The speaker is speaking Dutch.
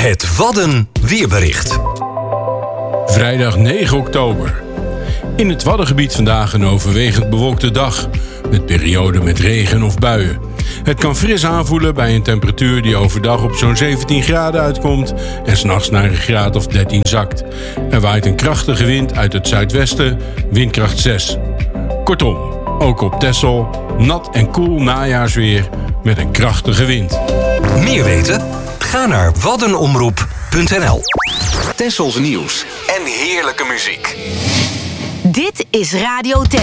Het Wadden weerbericht. Vrijdag 9 oktober. In het Waddengebied vandaag een overwegend bewolkte dag, met perioden met regen of buien. Het kan fris aanvoelen bij een temperatuur die overdag op zo'n 17 graden uitkomt en 's nachts naar een graad of 13 zakt. Er waait een krachtige wind uit het zuidwesten, windkracht 6. Kortom, ook op Texel, nat en koel najaarsweer met een krachtige wind. Meer weten? Ga naar waddenomroep.nl. Tessels nieuws en heerlijke muziek. Dit is Radio Tessel.